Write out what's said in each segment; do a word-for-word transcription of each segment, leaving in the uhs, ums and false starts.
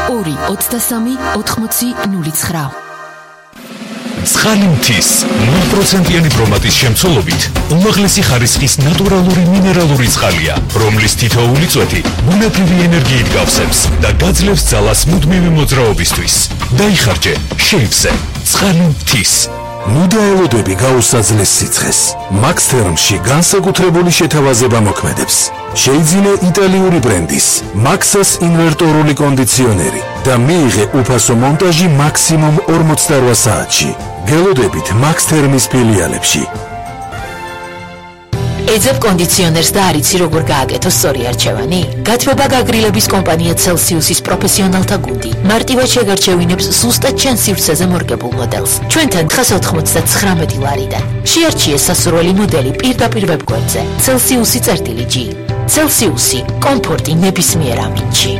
ორი ოცდასამი ოთხმოცი ნული ცხრა. Ცხალი მთის ნულ პროცენტიანი ბრომატის შემცველობით უმაღლესი ხარისხის ნატურალური მინერალური ცხალია, რომლის თითოეული წვეთი ბუნებრივი ენერგიით გავსებს და გაძლევს ძალას მუდმივი მოძრაობისთვის. დაიხარჯე, შეივსე, ცხალი მთის. ნუ ელოდები გაუსაძლეს სიცხეს. Max-Therm-ში განსაკუთრებული შეთავაზება მოქმედებს. შეიძინე იტალიური ბრენდის Maxas ინვერტორული კონდიციონერი და მიიღე უფასო მონტაჟი მაქსიმუმ ორმოცდაოთხ საათში. გელოდებით Max-Therm-ის ფილიალებში. ეძებ კონდიციონერს და არიცი როგორ გააკეთო სწორი არჩევანი? გათბობა გაგრილების კომპანია Celsius-ის პროფესიონალთა გუნდი მარტივად შეგარჩევინებს ზუსტად ჩემ სივრცეზე მორგებულ მოდელს. ჩვენთან ხას ოცდათხმეტ ლარიდან. შეარჩიე სასურველი მოდელი პირდაპირ ვებგვერდზე. Celsius-ი წერტილი G. Celsius-ი კომფორტი ნებისმიერ ამინდში.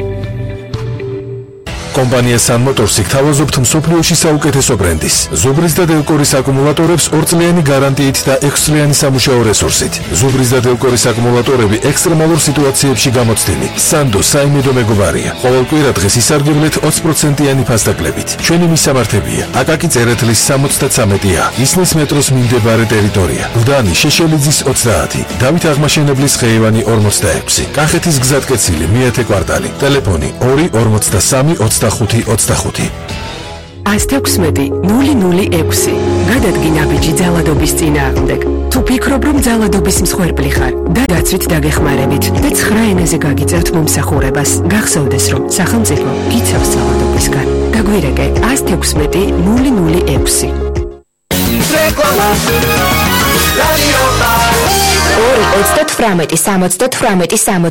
კომპანია Sun Motors-ი გთავაზობთ მსოფლიოში საუკეთესო ბრენდის ზუბრის და დელკორის აკუმულატორებს ორწლიანი გარანტიით და ექვსწლიანი სამუშაო რესურსით. ზუბრის და დელკორის აკუმულატორები ექსტრემალურ სიტუაციებში გამოცდილი. Sando საიმედო მეგობარია. ყოველ კვირა დღეს ისარგებლეთ ოცი პროცენტიანი ფასდაკლებით. ჩვენი მისამართებია: აკაკი წერეთლის სამოცდათვრამეტი A, ისნის მეტროს მიმდებარე ტერიტორია, გუდანი შეშელიძის ოცდაათი, დავით აღმაშენებლის ხეივანი ორმოცდაექვსი, კახეთის გზატკეცილი მეათე კვარტალი, ტელეფონი ორი ორმოცდასამი ოცდახუთი ოცდახუთი. ათი ექვსმეტი ნული ნული ექვსი. გადადგი ნაბიჯი ძალადობის წინააღმდეგ. თუ ფიქრობ, რომ ძალადობის მსხვერპლი ხარ და დაცვით დაგეხმარებით და ცხრა ენაზე გაგიწევთ მომსახურებას, გახსოვდეს, რომ სახელმწიფო გიცავს ძალადობისგან. დაგვირეკე ათი ექვსმეტი ნული ნული ექვსი. ორი ოცდათვრამეტი სამოცდათვრამეტი სამოცდათვრამეტი